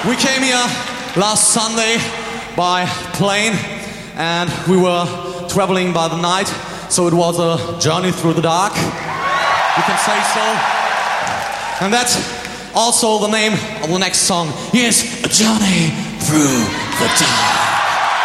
We came here last Sunday by plane and we were traveling by the night, so it was a journey through the dark, you can say so. And that's also the name of the next song. Yes, A Journey Through the Dark.